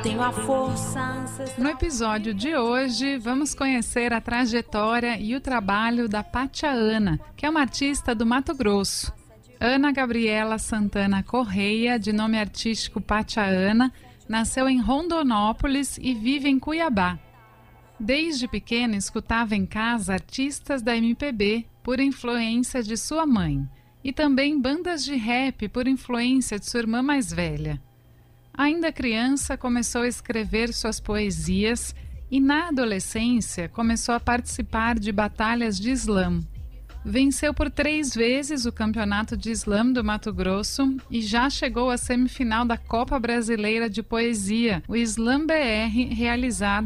tenho a força ancestral. No episódio de hoje, vamos conhecer a trajetória e o trabalho da Pátia Ana, que é uma artista do Mato Grosso. Ana Gabriela Santana Correia, de nome artístico Pátia Ana, nasceu em Rondonópolis e vive em Cuiabá. Desde pequena escutava em casa artistas da MPB por influência de sua mãe e também bandas de rap por influência de sua irmã mais velha. Ainda criança, começou a escrever suas poesias e na adolescência começou a participar de batalhas de slam. Venceu por 3 vezes o campeonato de slam do Mato Grosso e já chegou à semifinal da Copa Brasileira de Poesia, o Slam BR, realizado